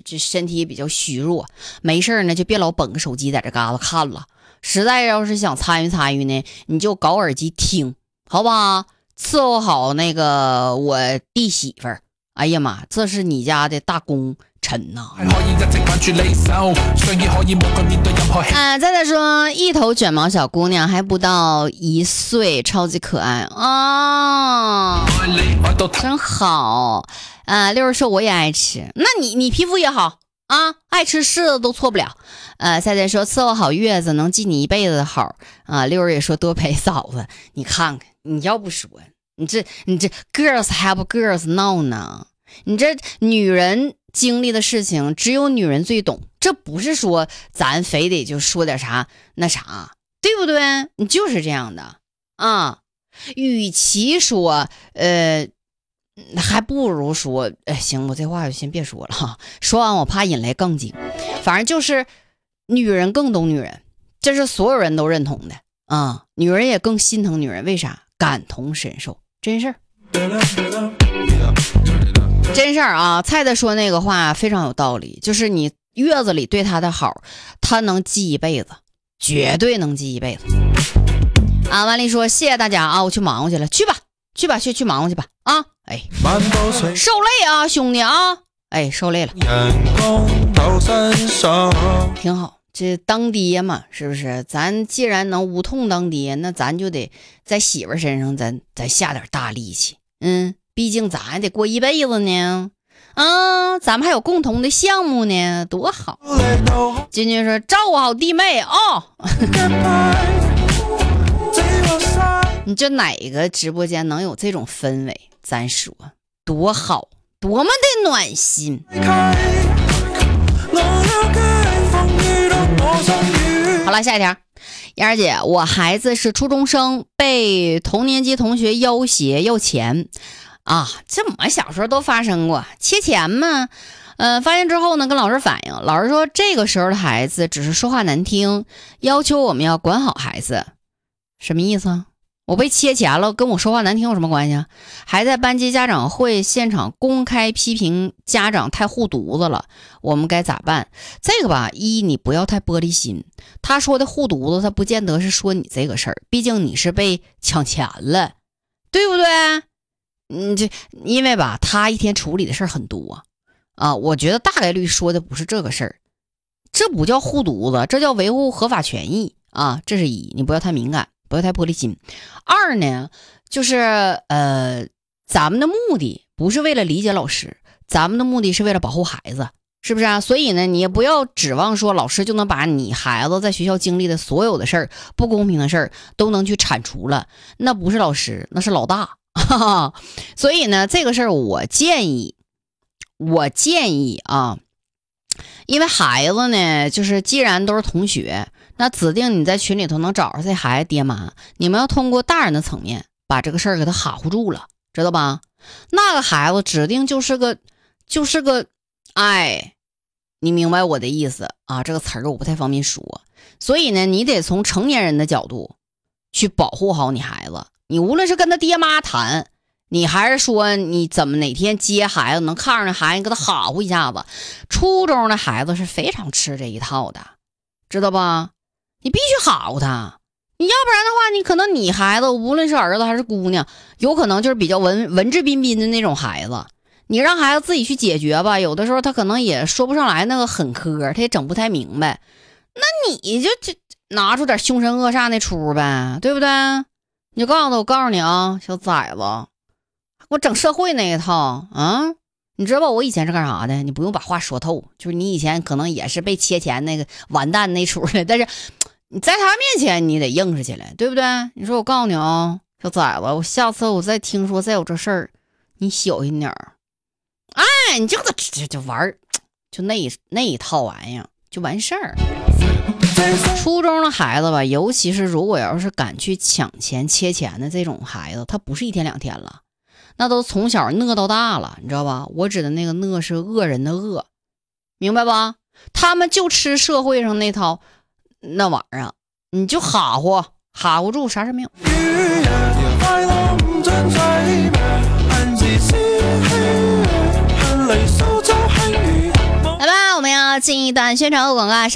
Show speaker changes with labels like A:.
A: 这身体也比较虚弱，没事呢就别老捧个手机在这嘎达看了。实在要是想参与参与呢，你就搞耳机听，好吧？伺候好那个我弟媳妇儿。哎呀妈，这是你家的大功臣呐！再说一头卷毛小姑娘还不到1岁，超级可爱啊，真好啊！六儿说我也爱吃，那你皮肤也好啊，爱吃柿子都错不了。赛赛说伺候好月子能记你一辈子的好啊。六儿也说多陪嫂子，你看看，你要不说。你这 girls help girls now 呢？你这女人经历的事情只有女人最懂，这不是说咱非得就说点啥那啥，对不对？你就是这样的啊。与其说还不如说行，我这话就先别说了哈，说完我怕引来杠精。反正就是女人更懂女人，这是所有人都认同的啊。女人也更心疼女人，为啥？感同身受。真事儿，真事儿啊！菜菜说那个话非常有道理，就是你月子里对他的好，他能记一辈子，绝对能记一辈子啊！万丽说谢谢大家啊，我去忙活去了，去吧，去忙活去吧啊！哎，受累啊，兄弟啊！哎，受累了，挺好。这当爹嘛，是不是？咱既然能无痛当爹，那咱就得在媳妇身上咱下点大力气。毕竟咱也得过一辈子呢。啊，咱们还有共同的项目呢，多好。君君说照顾好弟妹哦。你这哪个直播间能有这种氛围？咱说多好，多么的暖心。好了，下一条，燕儿姐，我孩子是初中生，被同年级同学要挟要钱啊，这我们小时候都发生过，切钱嘛。发现之后呢，跟老师反映，老师说这个时候的孩子只是说话难听，要求我们要管好孩子。什么意思啊？我被切钱了，跟我说话难听有什么关系啊？还在班级家长会现场公开批评家长太护犊子了，我们该咋办？这个吧，你不要太玻璃心，他说的护犊子，他不见得是说你这个事儿，毕竟你是被抢钱了，对不对？因为吧，他一天处理的事儿很多啊，我觉得大概率说的不是这个事儿，这不叫护犊子，这叫维护合法权益啊，这是一，你不要太敏感。不要太玻璃心。二呢，就是咱们的目的不是为了理解老师，咱们的目的是为了保护孩子，是不是啊？所以呢，你也不要指望说老师就能把你孩子在学校经历的所有的事儿、不公平的事儿都能去铲除了，那不是老师，那是老大。所以呢，这个事儿我建议啊，因为孩子呢，就是既然都是同学。那指定你在群里头能找着这孩子爹妈，你们要通过大人的层面把这个事儿给他哈糊住了，知道吧？那个孩子指定就是个，你明白我的意思啊？这个词儿我不太方便说，所以呢，你得从成年人的角度去保护好你孩子。你无论是跟他爹妈谈，你还是说你怎么哪天接孩子能看着那孩子给他哈糊一下子，初中的孩子是非常吃这一套的，知道吧？你必须哈糊他，你要不然的话，你可能你孩子无论是儿子还是姑娘，有可能就是比较文质彬彬的那种孩子，你让孩子自己去解决吧，有的时候他可能也说不上来那个狠科，他也整不太明白，那你就拿出点凶神恶煞那出呗，对不对？你就告诉你啊，小崽子，我整社会那一套啊，你知道我以前是干啥的？你不用把话说透，就是你以前可能也是被切钱那个完蛋那出的，但是你在他面前你得硬实起来，对不对？你说我告诉你啊，小崽子，我下次我再听说再有这事儿，你小心点儿。哎，你就玩，就那一套玩意儿就完事儿。初中的孩子吧，尤其是如果要是敢去抢钱切钱的这种孩子，他不是一天两天了，那都从小饿到大了，你知道吧？我指的那个饿是恶人的恶，明白吧？他们就吃社会上那套那玩意儿，你就哈糊住，啥事没有。来吧， 要进一段宣传和广告。